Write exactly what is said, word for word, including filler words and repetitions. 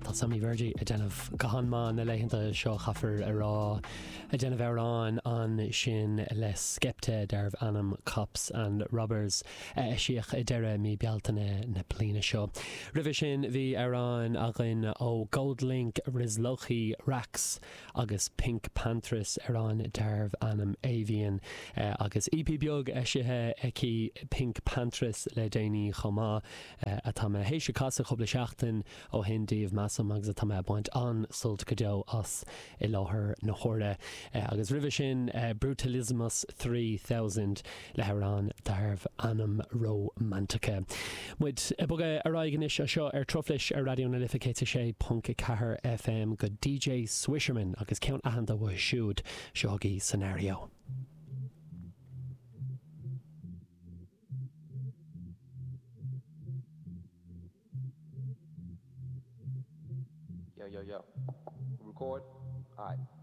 Tá Sammy Virgie a déanamh gahanmán na leitheanta seo chafar a rá a déanamh arán an sin le skepte derbh anam cops and robbers uh, siach i deire mí bealtaine na plína seo. Ribh sin bhí arán agan ó Goldlink Rizlochi Rax agus Pink Panthers arán derbh anam Avian uh, agus E P beag eisithe eci Pink Panthers le déanaí chomá uh, a tá me héise casa chobla seachtain ó hindíomh massam agus a tá me baint an sult go deo as i láthair na chóire uh, agus ribh sin uh, Brutalismus three thousand le harán derbh anam romantica. Muid e buga aráigenis a seo ar troflis ar radio na lificéite sé punca cahar F M go D J Swisherman agus ceann ahananta bh siúd seogaí scenario. Yo, yo, yo. Record. All right.